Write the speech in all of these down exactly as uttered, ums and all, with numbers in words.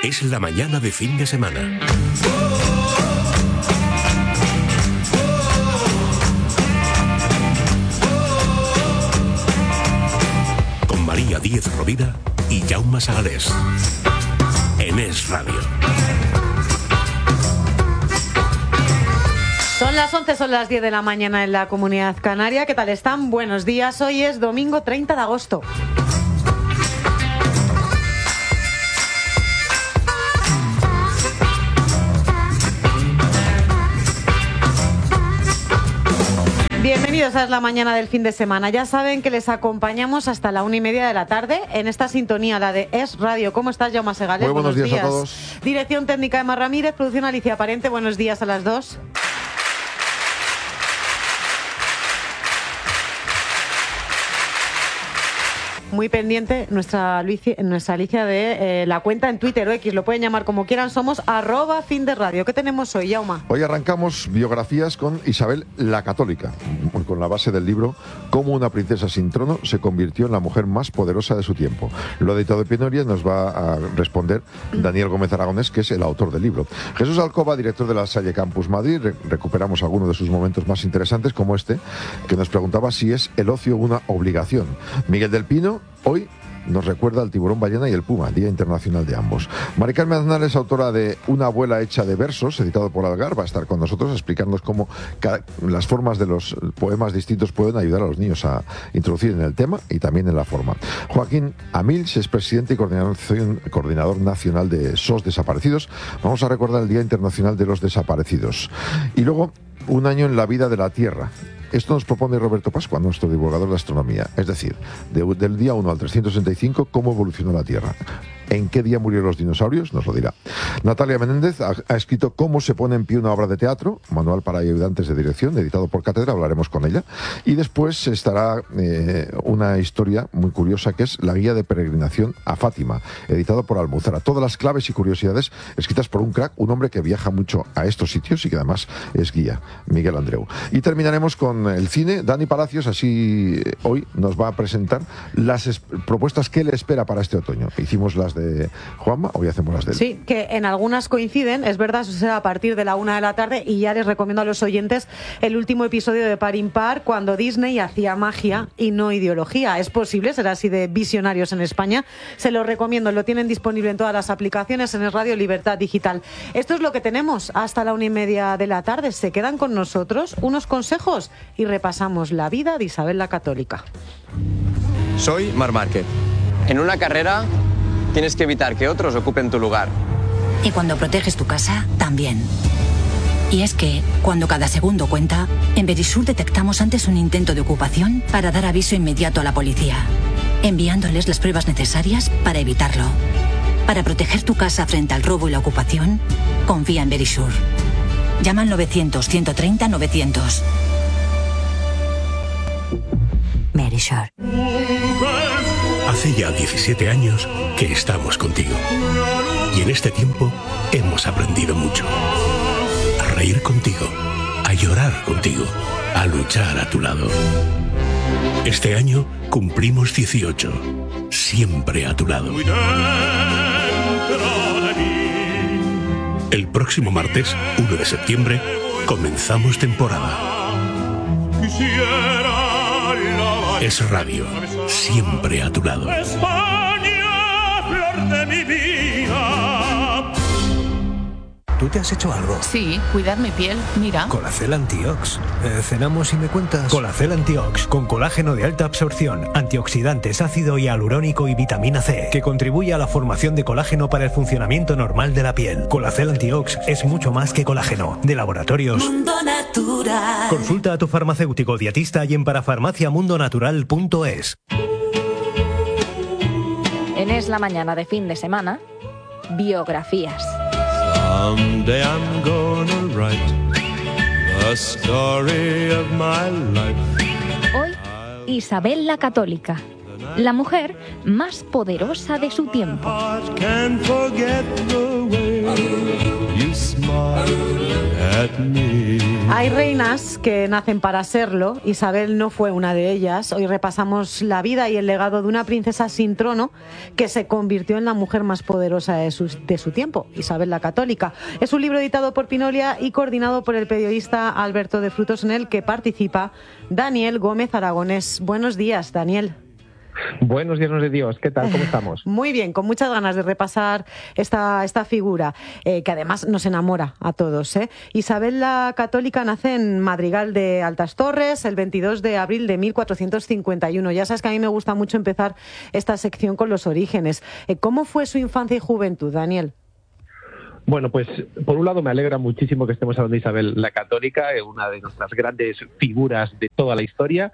Es la mañana de fin de semana. Con María Díez Rovira y Jaume Sagalés. En Es Radio. Son las once, son las diez de la mañana en la Comunidad Canaria. ¿Qué tal están? Buenos días. Hoy es domingo treinta de agosto. Bienvenidos a Es la mañana del fin de semana. Ya saben que les acompañamos hasta la una y media de la tarde en esta sintonía, la de Es Radio. ¿Cómo estás, Jaume Segales? Muy buenos, buenos días, días a todos. Dirección técnica Emma Ramírez, producción Alicia Parente. Buenos días a las dos. Muy pendiente nuestra Alicia, nuestra Alicia de eh, la cuenta en Twitter o X, lo pueden llamar como quieran, somos arroba fin de radio. ¿Qué tenemos hoy, Jaume? Hoy arrancamos biografías con Isabel la Católica, con la base del libro Cómo una princesa sin trono se convirtió en la mujer más poderosa de su tiempo. Lo editado de Penoria nos va a responder Daniel Gómez Aragonés, que es el autor del libro. Jesús Alcoba, director de la Salle Campus Madrid, re recuperamos algunos de sus momentos más interesantes, como este, que nos preguntaba si es el ocio una obligación. Miguel del Pino hoy nos recuerda al tiburón ballena y el puma, Día Internacional de ambos. Mari Carmen Aznar es autora de Una abuela hecha de versos, editado por Algar, va a estar con nosotros explicándonos cómo cada, las formas de los poemas distintos pueden ayudar a los niños a introducir en el tema y también en la forma. Joaquín Amils es presidente y coordinador nacional de S O S Desaparecidos. Vamos a recordar el Día Internacional de los Desaparecidos. Y luego, un año en la vida de la Tierra. Esto nos propone Roberto Pascua, nuestro divulgador de astronomía. Es decir, de, del día uno al trescientos sesenta y cinco, cómo evolucionó la Tierra. ¿En qué día murieron los dinosaurios? Nos lo dirá. Natalia Menéndez ha, ha escrito Cómo se pone en pie una obra de teatro, manual para ayudantes de dirección, editado por Cátedra, hablaremos con ella. Y después estará eh, una historia muy curiosa, que es La guía de peregrinación a Fátima, editado por Almuzara. Todas las claves y curiosidades escritas por un crack, un hombre que viaja mucho a estos sitios y que además es guía, Miguel Andreu. Y terminaremos con el cine. Dani Palacios, así hoy nos va a presentar las propuestas que le espera para este otoño. Hicimos las de Juanma, hoy hacemos las de él. Sí, que en algunas coinciden, es verdad, eso será a partir de la una de la tarde, y ya les recomiendo a los oyentes el último episodio de Par Impar, cuando Disney hacía magia y no ideología. Es posible, será así de visionarios en España. Se lo recomiendo, lo tienen disponible en todas las aplicaciones, en Es Radio Libertad Digital. Esto es lo que tenemos hasta la una y media de la tarde. Se quedan con nosotros unos consejos y repasamos la vida de Isabel la Católica. Soy Marc Márquez. En una carrera tienes que evitar que otros ocupen tu lugar. Y cuando proteges tu casa, también. Y es que, cuando cada segundo cuenta, en Verisur detectamos antes un intento de ocupación para dar aviso inmediato a la policía, enviándoles las pruebas necesarias para evitarlo. Para proteger tu casa frente al robo y la ocupación, confía en Verisur. Llama al novecientos, ciento treinta, novecientos. Verisur. Hace ya diecisiete años que estamos contigo. Y en este tiempo hemos aprendido mucho. A reír contigo, a llorar contigo, a luchar a tu lado. Este año cumplimos dieciocho. Siempre a tu lado. El próximo martes, uno de septiembre, comenzamos temporada. Es Radio, siempre a tu lado. España, flor de mi vida. ¿Tú te has hecho algo? Sí, cuidar mi piel, mira. Colacel Antiox. Eh, ¿Cenamos y me cuentas? Colacel Antiox, con colágeno de alta absorción, antioxidantes, ácido hialurónico y vitamina C, que contribuye a la formación de colágeno para el funcionamiento normal de la piel. Colacel Antiox es mucho más que colágeno. De Laboratorios Mundo Natural. Consulta a tu farmacéutico dietista y en parafarmacia mundo natural punto es. En Es la mañana de fin de semana, biografías. Someday I'm gonna write the story of my life. Hoy, Isabel la Católica, la mujer más poderosa de su tiempo. Can't forget the way you smile at me. Hay reinas que nacen para serlo. Isabel no fue una de ellas. Hoy repasamos la vida y el legado de una princesa sin trono que se convirtió en la mujer más poderosa de su, de su tiempo, Isabel la Católica. Es un libro editado por Pinolia y coordinado por el periodista Alberto de Frutos, en el que participa Daniel Gómez Aragonés. Buenos días, Daniel. Buenos días, de Dios. ¿Qué tal? ¿Cómo estamos? Muy bien, con muchas ganas de repasar esta, esta figura, eh, que además nos enamora a todos, ¿eh? Isabel la Católica nace en Madrigal de Altas Torres el veintidós de abril de mil cuatrocientos cincuenta y uno. Ya sabes que a mí me gusta mucho empezar esta sección con los orígenes. Eh, ¿Cómo fue su infancia y juventud, Daniel? Bueno, pues por un lado me alegra muchísimo que estemos hablando de Isabel la Católica, una de nuestras grandes figuras de toda la historia,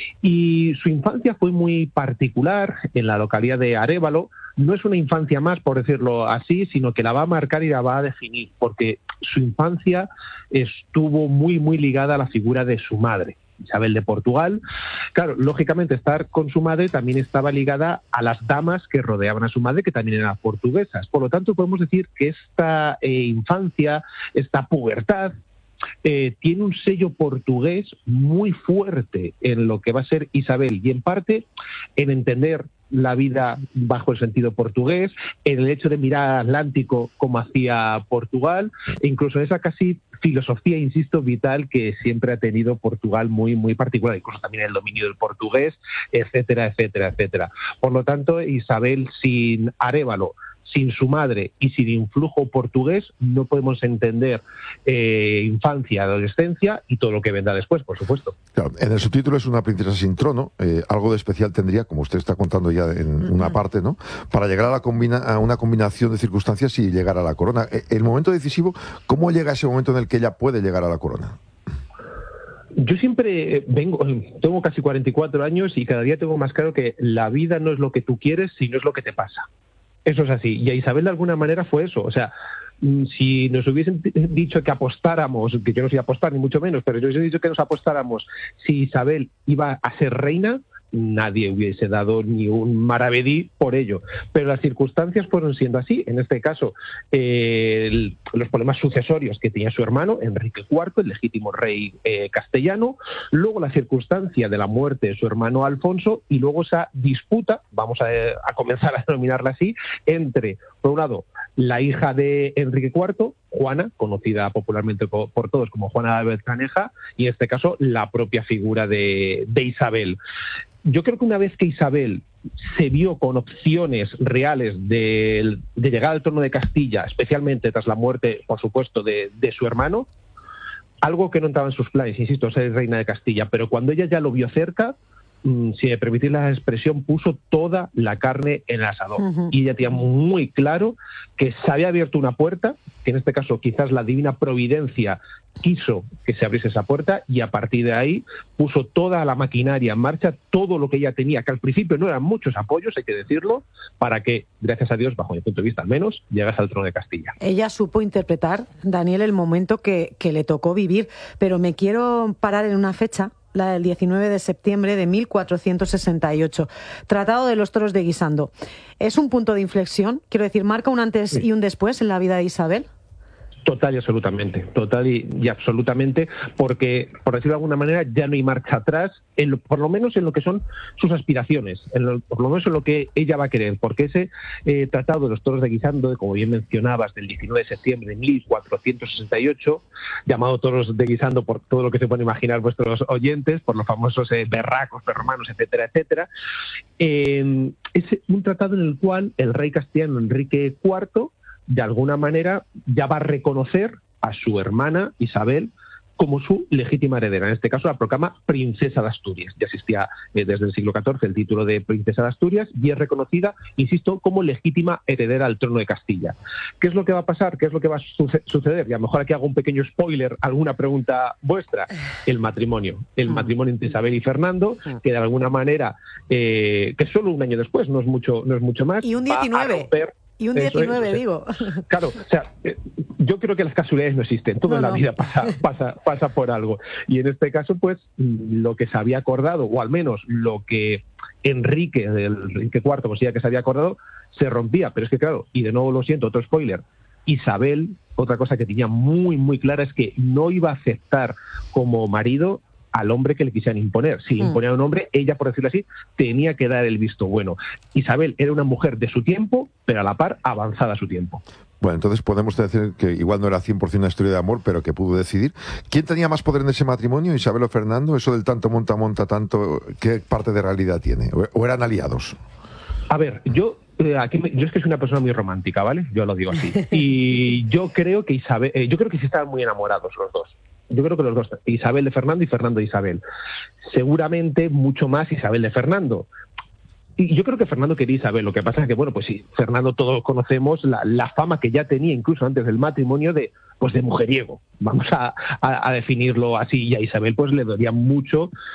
y su infancia fue muy particular en la localidad de Arévalo. No es una infancia más, por decirlo así, sino que la va a marcar y la va a definir, porque su infancia estuvo muy, muy ligada a la figura de su madre, Isabel de Portugal. Claro, lógicamente estar con su madre también estaba ligada a las damas que rodeaban a su madre, que también eran portuguesas. Por lo tanto, podemos decir que esta eh, infancia, esta pubertad, eh, tiene un sello portugués muy fuerte en lo que va a ser Isabel, y en parte en entender la vida bajo el sentido portugués, en el hecho de mirar al Atlántico como hacía Portugal, e incluso en esa casi filosofía, insisto, vital que siempre ha tenido Portugal muy, muy particular, incluso también el dominio del portugués, etcétera, etcétera, etcétera. Por lo tanto, Isabel sin Arévalo, sin su madre y sin influjo portugués, no podemos entender eh, infancia, adolescencia y todo lo que vendrá después, por supuesto. Claro, en el subtítulo es una princesa sin trono. Eh, algo de especial tendría, como usted está contando ya en una parte, ¿no?, para llegar a, la combina a una combinación de circunstancias y llegar a la corona. Eh, el momento decisivo, ¿cómo llega ese momento en el que ella puede llegar a la corona? Yo siempre vengo, tengo casi cuarenta y cuatro años y cada día tengo más claro que la vida no es lo que tú quieres, sino es lo que te pasa. Eso es así. Y a Isabel de alguna manera fue eso. O sea, si nos hubiesen dicho que apostáramos, que yo no sé apostar ni mucho menos, pero yo os he dicho que nos apostáramos si Isabel iba a ser reina, nadie hubiese dado ni un maravedí por ello. Pero las circunstancias fueron siendo así. En este caso, eh, el, los problemas sucesorios que tenía su hermano, Enrique cuarto, el legítimo rey eh, castellano, luego la circunstancia de la muerte de su hermano Alfonso, y luego esa disputa, vamos a, a comenzar a denominarla así, entre, por un lado, la hija de Enrique cuarto, Juana, conocida popularmente por, por todos como Juana de Beltraneja, y en este caso la propia figura de, de Isabel. Yo creo que una vez que Isabel se vio con opciones reales de, de llegar al trono de Castilla, especialmente tras la muerte, por supuesto, de, de su hermano, algo que no entraba en sus planes, insisto, ser reina de Castilla, pero cuando ella ya lo vio cerca, si me permitís la expresión, puso toda la carne en el asador. Uh-huh. Y ella tenía muy claro que se había abierto una puerta, que en este caso quizás la divina providencia quiso que se abriese esa puerta, y a partir de ahí puso toda la maquinaria en marcha, todo lo que ella tenía, que al principio no eran muchos apoyos, hay que decirlo, para que, gracias a Dios, bajo mi punto de vista al menos, llegase al trono de Castilla. Ella supo interpretar, Daniel, el momento que, que le tocó vivir, pero me quiero parar en una fecha, la del diecinueve de septiembre de mil cuatrocientos sesenta y ocho. Tratado de los Toros de Guisando. ¿Es un punto de inflexión? Quiero decir, ¿marca un antes sí. y un después en la vida de Isabel? Total y absolutamente, total y, y absolutamente, porque, por decirlo de alguna manera, ya no hay marcha atrás, en lo, por lo menos en lo que son sus aspiraciones, en lo, por lo menos en lo que ella va a querer, porque ese eh, Tratado de los Toros de Guisando, como bien mencionabas, del diecinueve de septiembre de mil cuatrocientos sesenta y ocho, llamado Toros de Guisando por todo lo que se pueden imaginar vuestros oyentes, por los famosos eh, berracos, perromanos, etcétera, etcétera, eh, es un tratado en el cual el rey castellano Enrique cuarto, de alguna manera, ya va a reconocer a su hermana Isabel como su legítima heredera. En este caso la proclama princesa de Asturias. Ya existía eh, desde el siglo catorce el título de princesa de Asturias y es reconocida, insisto, como legítima heredera al trono de Castilla. ¿Qué es lo que va a pasar? ¿Qué es lo que va a suce- suceder? Y a lo mejor aquí hago un pequeño spoiler, alguna pregunta vuestra. El matrimonio. El matrimonio entre Isabel y Fernando, que de alguna manera, eh, que solo un año después, no es mucho, no es mucho más, y un diecinueve. Va a romper. Y un diecinueve, es, digo. Claro, o sea, eh, yo creo que las casualidades no existen. Todo no, en la no. vida pasa, pasa, pasa por algo. Y en este caso, pues, lo que se había acordado, o al menos lo que Enrique, el Enrique cuarto, considera que se había acordado, se rompía. Pero es que, claro, y de nuevo lo siento, otro spoiler, Isabel, otra cosa que tenía muy, muy clara es que no iba a aceptar como marido al hombre que le quisieran imponer. Si imponía a un hombre, ella, por decirlo así, tenía que dar el visto bueno. Isabel era una mujer de su tiempo, pero a la par avanzada a su tiempo. Bueno, entonces podemos decir que igual no era cien por ciento una historia de amor, pero que pudo decidir. ¿Quién tenía más poder en ese matrimonio, Isabel o Fernando? Eso del tanto monta, monta, tanto, ¿qué parte de realidad tiene? ¿O eran aliados? A ver, yo... Eh, aquí me, yo es que soy una persona muy romántica, ¿vale? Yo lo digo así. Y yo creo que Isabel, eh, yo creo que sí estaban muy enamorados los dos. Yo creo que los dos, Isabel de Fernando y Fernando de Isabel. Seguramente mucho más Isabel de Fernando. Y yo creo que Fernando quería Isabel. Lo que pasa es que, bueno, pues sí, Fernando todos conocemos la, la fama que ya tenía incluso antes del matrimonio de, pues de mujeriego. Vamos a, a, a definirlo así. Y a Isabel pues le dolía mucho